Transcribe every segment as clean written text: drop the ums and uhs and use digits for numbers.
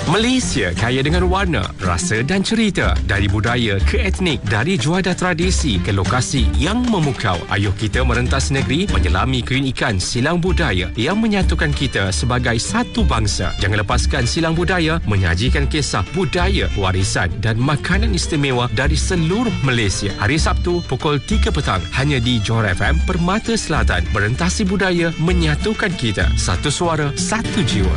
Malaysia kaya dengan warna, rasa dan cerita. Dari budaya ke etnik, dari juadah tradisi ke lokasi yang memukau. Ayuh kita merentas negeri menyelami keunikan silang budaya yang menyatukan kita sebagai satu bangsa. Jangan lepaskan silang budaya menyajikan kisah budaya, warisan dan makanan istimewa dari seluruh Malaysia. Hari Sabtu pukul 3 petang hanya di Johor FM Permata Selatan. Merentasi budaya menyatukan kita. Satu suara, satu jiwa.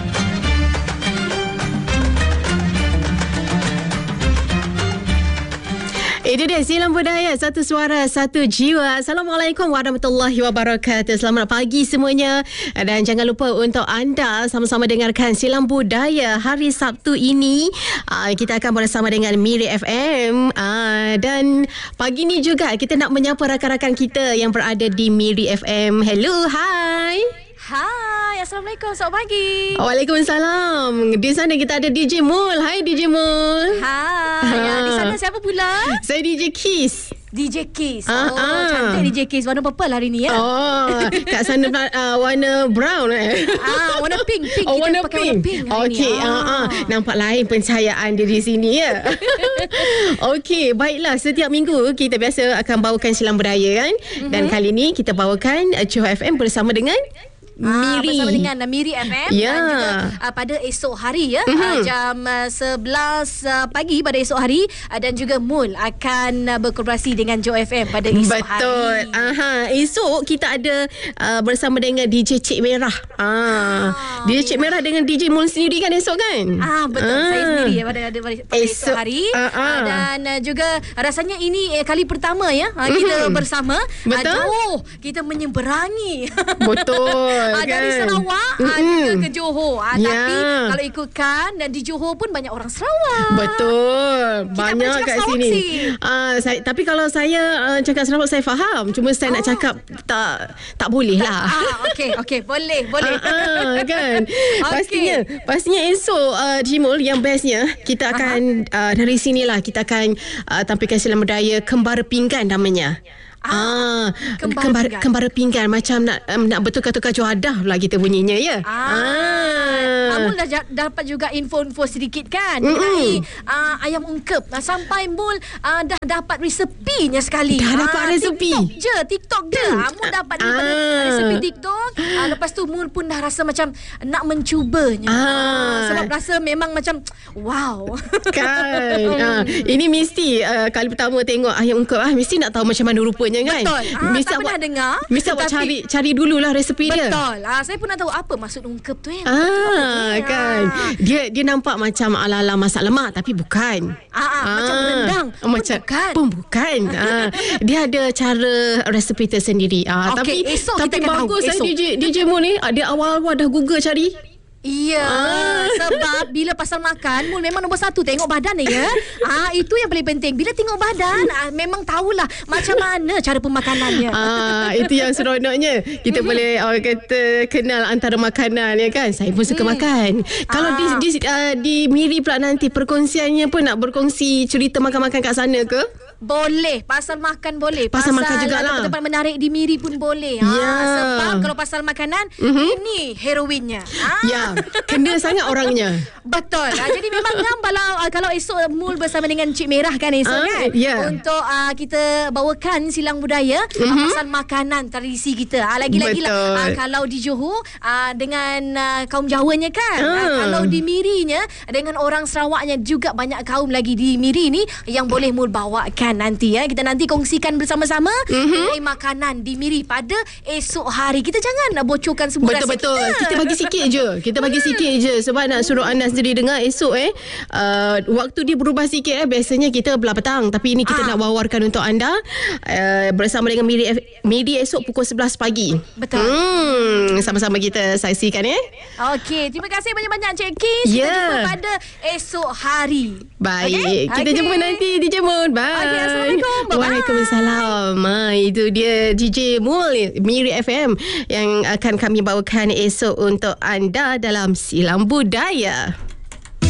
Itu dia silang budaya, satu suara, satu jiwa. Assalamualaikum warahmatullahi wabarakatuh. Selamat pagi semuanya. Dan jangan lupa untuk anda sama-sama dengarkan silang budaya hari Sabtu ini. Kita akan bersama dengan Miri FM. Dan pagi ni juga kita nak menyapa rakan-rakan kita yang berada di Miri FM. Hello, hai. Hai, Assalamualaikum, selamat pagi. Waalaikumsalam. Di sana kita ada DJ Mul. Hai DJ Mul. Hai. Di sana siapa pula? Saya DJ Kiss. DJ Kiss. Cantik DJ Kiss. Warna purple hari ni ya. Kat sana warna brown warna pink. Oh, Kita warna pakai pink. warna pink hari Okey, ni. nampak lain pencahayaan dia di sini ya. Okey, baiklah, setiap minggu kita biasa akan bawakan silang budaya kan. Dan kali ni kita bawakan Johor FM bersama dengan Miri. Bersama dengan Miri FM. Ya. Dan juga pada esok hari ya, jam 11 pagi pada esok hari, dan juga Mul akan berkolaborasi dengan Johor FM pada esok hari. Betul. Esok kita ada bersama dengan DJ Cik Merah. DJ Cik Merah dengan DJ Mul sendiri kan esok kan? Betul. Saya sendiri pada esok hari. Dan juga rasanya ini kali pertama ya kita bersama. Betul. Kita menyeberangi. Betul. Dari Sarawak juga ke Johor. Tapi kalau ikutkan, dan di Johor pun banyak orang Sarawak. Betul. Kita Banyak kat sini. Tapi kalau saya cakap Sarawak saya faham. Cuma saya nak cakap tak boleh lah. Okey, boleh. Kan. Pastinya esok Jimul yang bestnya kita akan dari sinilah kita akan tampilkan silang budaya Kembara Pinggan namanya. Kembara pinggan. Macam nak bertukar-tukar juadah lah kita bunyinya ya. Mul dah dapat juga info-info sedikit kan mengenai ayam ungkep. Sampai Mul dah dapat resepinya sekali. Dah dapat resepi. TikTok je. Mul dapat resepi TikTok. Lepas tu Mul pun dah rasa macam nak mencubanya. Sebab rasa memang macam wow. Kan. Ini mesti kali pertama tengok ayam ungkep mesti nak tahu macam mana rupanya kan. Betul. Mesti tak pernah dengar. Mesti awak cari dululah resepi dia. Betul. Saya pun nak tahu apa maksud ungkep tu kan. Dia nampak macam ala-ala masak lemak tapi bukan. Macam rendang. Bukan. Dia ada cara resepi tersendiri. Tapi kita akan bagus tahu. DJ Mo ni dia awal-awal dah Google cari. Iya, sebab bila pasal makan, Mul memang nombor satu tengok badan dia ya. Itu yang paling penting. Bila tengok badan, memang tahulah macam mana cara pemakanannya. Itu yang seronoknya. Kita boleh kata kenal antara makanan ya kan. Saya pun suka makan. Kalau di Miri pula nanti perkongsiannya pun nak berkongsi cerita makan-makan kat sana ke? Boleh, pasal makan boleh. Pasal makan jugalah. Tempat menarik di Miri pun boleh. Sebab kalau pasal makanan, ini heroinnya. Ya, kena sangat orangnya. Betul. Jadi memang kalau esok Mul bersama dengan Cik Merah kan esok kan. Untuk kita bawakan silang budaya pasal makanan tradisi kita. Lagi-lagi lah kalau di Johor dengan kaum Jawanya kan. Kalau di Mirinya dengan orang Sarawaknya juga banyak kaum lagi di Miri ni yang boleh Mul bawakan nanti ya. Kita nanti kongsikan bersama-sama mengenai makanan di Miri pada esok hari. Kita jangan nak bocorkan semua rahsia kita. Betul. Kita bagi sikit je sebab nak suruh anda sendiri dengar esok waktu dia berubah sikit biasanya kita belah petang tapi ini kita nak wawarkan untuk anda bersama dengan Miri esok pukul 11 pagi. Betul. Sama-sama kita saksikan ya. Okey, terima kasih banyak-banyak Cik Kiss. Kita jumpa pada esok hari. Baik. Kita jumpa nanti DJ Moon. Bye. Assalamualaikum. Bye-bye. Waalaikumsalam. Itu dia DJ Mul Miri FM yang akan kami bawakan esok untuk anda dalam silang budaya.